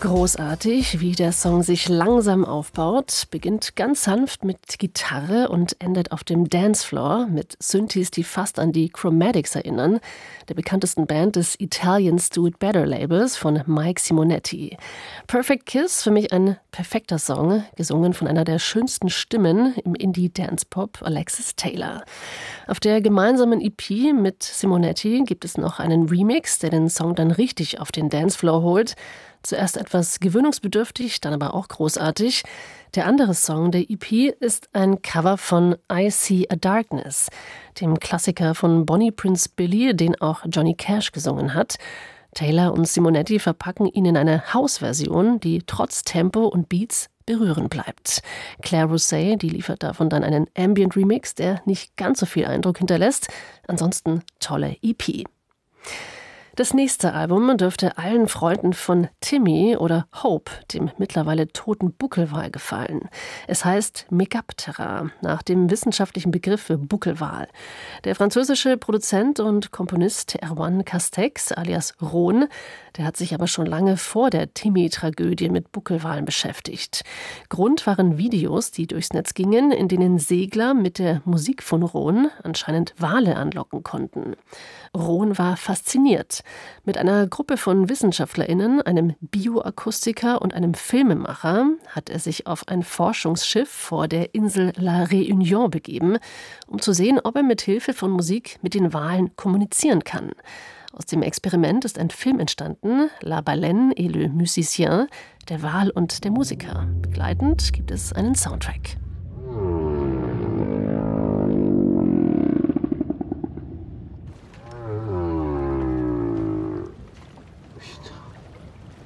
Großartig, wie der Song sich langsam aufbaut, beginnt ganz sanft mit Gitarre und endet auf dem Dancefloor mit Synthes, die fast an die Chromatics erinnern, der bekanntesten Band des Italians Do It Better Labels von Mike Simonetti. Perfect Kiss, für mich ein perfekter Song, gesungen von einer der schönsten Stimmen im Indie-Dance-Pop, Alexis Taylor. Auf der gemeinsamen EP mit Simonetti gibt es noch einen Remix, der den Song dann richtig auf den Dancefloor holt. Zuerst etwas gewöhnungsbedürftig, dann aber auch großartig. Der andere Song der EP ist ein Cover von I See a Darkness, dem Klassiker von Bonnie Prince Billy, den auch Johnny Cash gesungen hat. Taylor und Simonetti verpacken ihn in eine House-Version, die trotz Tempo und Beats berührend bleibt. Claire Rousay, die liefert davon dann einen Ambient-Remix, der nicht ganz so viel Eindruck hinterlässt. Ansonsten tolle EP. Das nächste Album dürfte allen Freunden von Timmy oder Hope, dem mittlerweile toten Buckelwal, gefallen. Es heißt Megaptera, nach dem wissenschaftlichen Begriff für Buckelwal. Der französische Produzent und Komponist Erwan Castex alias Ron, der hat sich aber schon lange vor der Timmy-Tragödie mit Buckelwalen beschäftigt. Grund waren Videos, die durchs Netz gingen, in denen Segler mit der Musik von Ron anscheinend Wale anlocken konnten. Ron war fasziniert. Mit einer Gruppe von WissenschaftlerInnen, einem Bioakustiker und einem Filmemacher hat er sich auf ein Forschungsschiff vor der Insel La Réunion begeben, um zu sehen, ob er mit Hilfe von Musik mit den Walen kommunizieren kann. Aus dem Experiment ist ein Film entstanden, La Baleine et le Musicien, der Wal und der Musiker. Begleitend gibt es einen Soundtrack.